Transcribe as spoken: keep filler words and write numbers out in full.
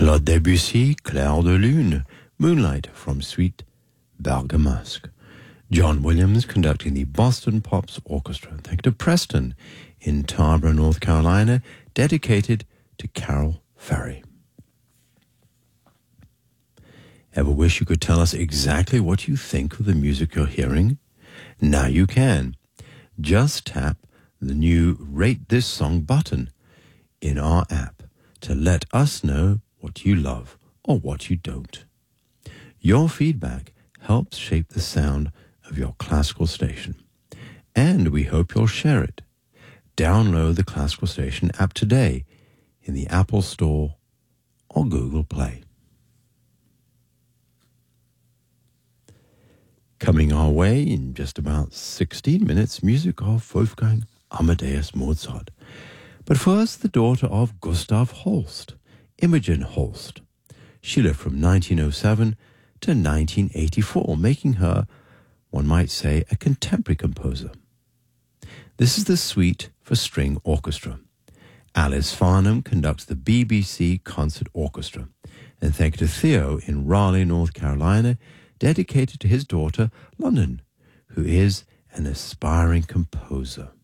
Claude Debussy, Clair de Lune, Moonlight from Suite Bergamasque. John Williams conducting the Boston Pops Orchestra. Thank you to Preston in Tarboro, North Carolina, dedicated to Carol Ferry. Ever wish you could tell us exactly what you think of the music you're hearing? Now you can. Just tap the new Rate This Song button in our app to let us know what you love or what you don't. Your feedback helps shape the sound of your classical station, and we hope you'll share it. Download the Classical Station app today in the Apple Store or Google Play. Coming our way in just about sixteen minutes, music of Wolfgang Amadeus Mozart. But first, the daughter of Gustav Holst, Imogen Holst. She lived from nineteen oh seven to nineteen eighty-four, making her, one might say, a contemporary composer. This is the Suite for String Orchestra. Alice Farnham conducts the B B C Concert Orchestra. And thank you to Theo in Raleigh, North Carolina, dedicated to his daughter, London, who is an aspiring composer.